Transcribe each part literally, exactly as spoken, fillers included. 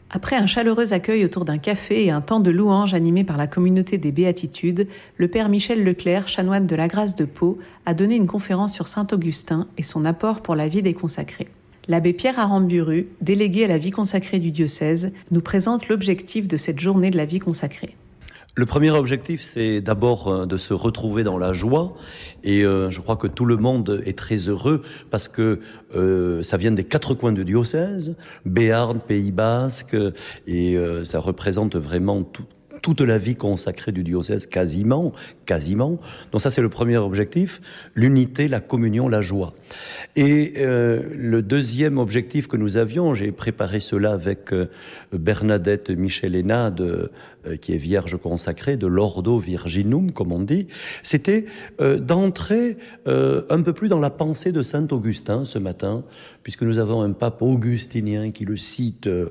Après un chaleureux accueil autour d'un café et un temps de louange animé par la communauté des Béatitudes, le père Michel Leclerc, chanoine de la Grâce de Pau, a donné une conférence sur saint Augustin et son apport pour la vie des consacrés. L'abbé Pierre Aramburu, délégué à la vie consacrée du diocèse, nous présente l'objectif de cette journée de la vie consacrée. Le premier objectif, c'est d'abord de se retrouver dans la joie, et euh, je crois que tout le monde est très heureux parce que euh, ça vient des quatre coins du diocèse, Béarn, Pays Basque, et euh, ça représente vraiment tout. toute la vie consacrée du diocèse, quasiment, quasiment. Donc ça, c'est le premier objectif, l'unité, la communion, la joie. Et euh, le deuxième objectif que nous avions, j'ai préparé cela avec euh, Bernadette Michelena, de, euh, qui est vierge consacrée, de l'Ordo Virginum, comme on dit, c'était euh, d'entrer euh, un peu plus dans la pensée de saint Augustin ce matin, puisque nous avons un pape augustinien qui le cite euh,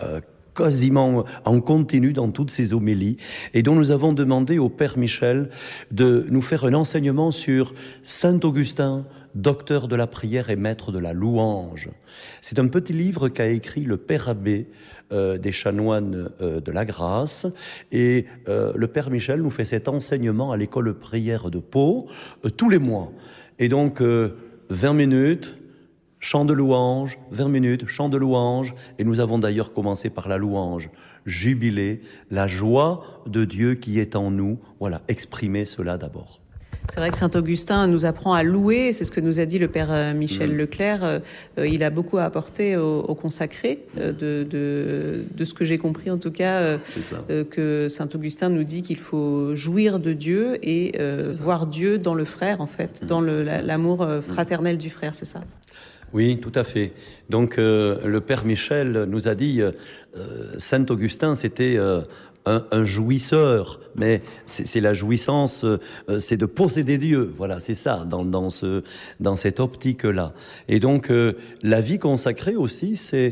quasiment en continu dans toutes ses homélies, et dont nous avons demandé au Père Michel de nous faire un enseignement sur saint Augustin, docteur de la prière et maître de la louange. C'est un petit livre qu'a écrit le Père Abbé euh, des chanoines euh, de la Grâce, et euh, le Père Michel nous fait cet enseignement à l'école prière de Pau euh, tous les mois. Et donc, euh, vingt minutes, chant de louange, vingt minutes, chant de louange, et nous avons d'ailleurs commencé par la louange. Jubilé, la joie de Dieu qui est en nous. Voilà, exprimer cela d'abord. C'est vrai que saint Augustin nous apprend à louer, c'est ce que nous a dit le père Michel mmh. Leclerc. Euh, il a beaucoup à apporter aux, aux consacrés, euh, de, de, de ce que j'ai compris en tout cas, euh, euh, que saint Augustin nous dit qu'il faut jouir de Dieu et euh, voir Dieu dans le frère, en fait, mmh. dans le, la, l'amour fraternel du frère, c'est ça ? Oui, tout à fait. Donc euh, le Père Michel nous a dit, euh, saint Augustin, c'était euh, un, un jouisseur, mais c'est, c'est la jouissance, euh, c'est de posséder Dieu. Voilà, c'est ça, dans, dans, ce, dans cette optique-là. Et donc euh, la vie consacrée aussi, c'est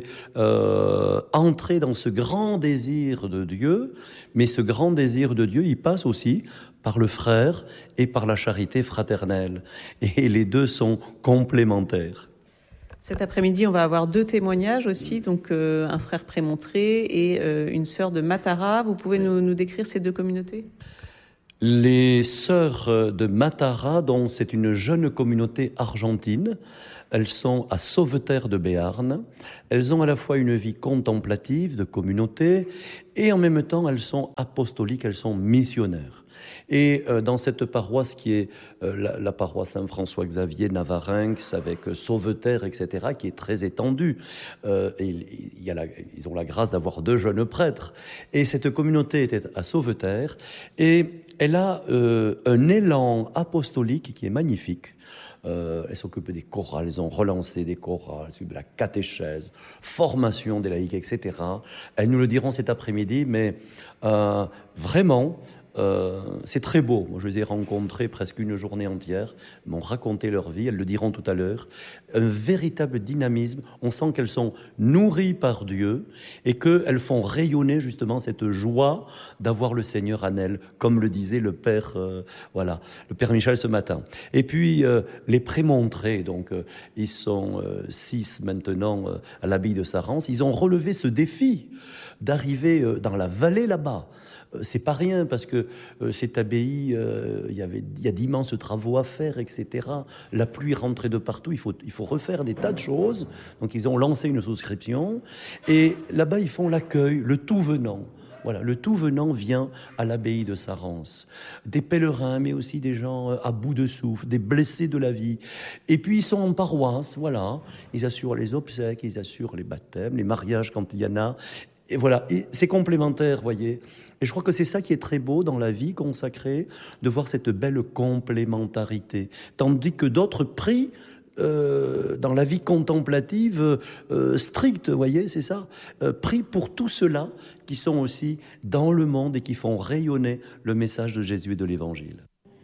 euh, entrer dans ce grand désir de Dieu, mais ce grand désir de Dieu, il passe aussi par le frère et par la charité fraternelle. Et les deux sont complémentaires. Cet après-midi, on va avoir deux témoignages aussi, donc euh, un frère prémontré et euh, une sœur de Matara. Vous pouvez nous, nous décrire ces deux communautés ? Les sœurs de Matara, dont c'est une jeune communauté argentine, elles sont à Sauveterre de Béarn. Elles ont à la fois une vie contemplative de communauté et en même temps elles sont apostoliques, elles sont missionnaires. Et euh, dans cette paroisse qui est euh, la, la paroisse Saint-François-Xavier Navarinx avec euh, Sauveterre, et cetera, qui est très étendue, euh, et il y a la, ils ont la grâce d'avoir deux jeunes prêtres. Et cette communauté était à Sauveterre et elle a euh, un élan apostolique qui est magnifique. Euh, elles s'occupent des chorales, elles ont relancé des chorales, de la catéchèse, formation des laïcs, et cetera. Elles nous le diront cet après-midi, mais euh, vraiment, Euh, c'est très beau. Moi, je les ai rencontrées presque une journée entière, m'ont raconté leur vie, elles le diront tout à l'heure. Un véritable dynamisme. On sent qu'elles sont nourries par Dieu et qu'elles font rayonner justement cette joie d'avoir le Seigneur en elles, comme le disait le Père, euh, voilà, le Père Michel ce matin. Et puis euh, les prémontrés, donc euh, ils sont euh, six maintenant euh, à l'abbaye de Sarrance. Ils ont relevé ce défi d'arriver euh, dans la vallée là-bas. C'est pas rien parce que euh, cette abbaye, euh, il y avait, il y a d'immenses travaux à faire, et cetera. La pluie rentrait de partout, il faut, il faut refaire des tas de choses. Donc ils ont lancé une souscription et là-bas ils font l'accueil, le tout venant. Voilà, le tout venant vient à l'abbaye de Sarrance. Des pèlerins, mais aussi des gens à bout de souffle, des blessés de la vie. Et puis ils sont en paroisse, voilà. Ils assurent les obsèques, ils assurent les baptêmes, les mariages quand il y en a. Et voilà, et c'est complémentaire, voyez. Et je crois que c'est ça qui est très beau dans la vie consacrée, de voir cette belle complémentarité. Tandis que d'autres prient euh, dans la vie contemplative euh, stricte, voyez, c'est ça, euh, prient pour tous ceux-là qui sont aussi dans le monde et qui font rayonner le message de Jésus et de l'Évangile.